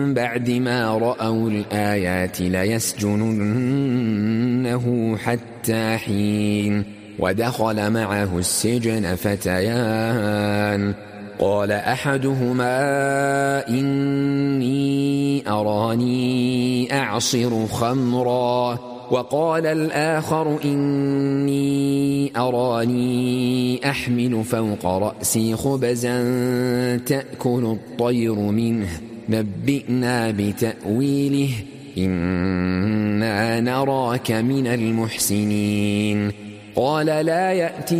بعد ما رأوا الآيات ليسجننه حتى حين. ودخل معه السجن فتيان، قال أحدهما إني أراني أعصر خمرا، وقال الآخر إني أراني أحمل فوق رأسي خبزا تأكل الطير منه، نبئنا بتأويله إنا نراك من المحسنين. قال لا يأتي